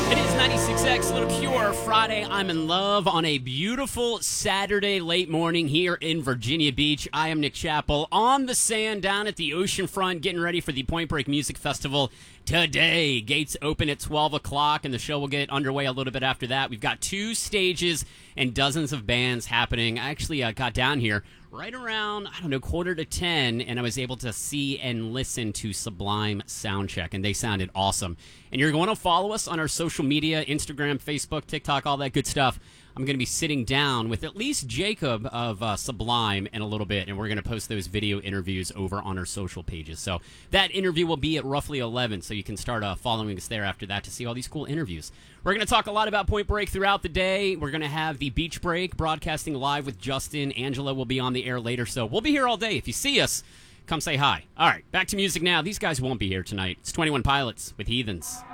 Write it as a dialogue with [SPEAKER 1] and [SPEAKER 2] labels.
[SPEAKER 1] It is 96X, Little Cure, Friday. I'm in love on a beautiful Saturday late morning here in Virginia Beach. I am Nick Chappell on the sand down at the oceanfront getting ready for the Point Break Music Festival today. Gates open at 12 o'clock, and the show will get underway a little bit after that. We've got 2 stages and dozens of bands happening. I actually got down here right around, 9:45, and I was able to see and listen to Sublime Soundcheck, and they sounded awesome. And you're going to follow us on our social media, Instagram, Facebook, TikTok, all that good stuff. I'm going to be sitting down with at least Jacob of Sublime in a little bit, and we're going to post those video interviews over on our social pages. So that interview will be at roughly 11, so you can start following us there after that to see all these cool interviews. We're going to talk a lot about Point Break throughout the day. We're going to have the Beach Break broadcasting live with Justin. Angela will be on the air later, so we'll be here all day. If you see us, come say hi. All right, back to music now. These guys won't be here tonight. It's 21 Pilots with Heathens.